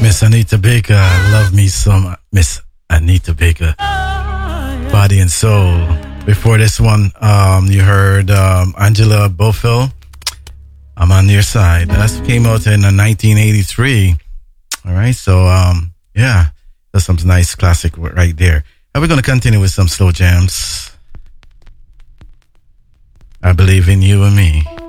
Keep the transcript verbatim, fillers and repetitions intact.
Miss Anita Baker. Love me some Miss Anita Baker. Body and Soul. Before this one, um, you heard um, Angela Bofill. I'm on your side. That came out in uh, nineteen eighty-three. All right, so um, yeah, that's some nice classic right there. And we're going to continue with some slow jams. I believe in you and me.